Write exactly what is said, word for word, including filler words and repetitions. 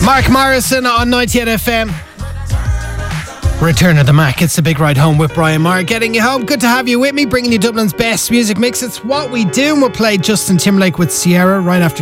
Mark Morrison on ninety-eight F M. Return of the Mac. It's the big ride home with Brian Maher. Getting you home. Good to have you with me, bringing you Dublin's best music mix. It's what we do. And we'll play Justin Timberlake with Sierra right after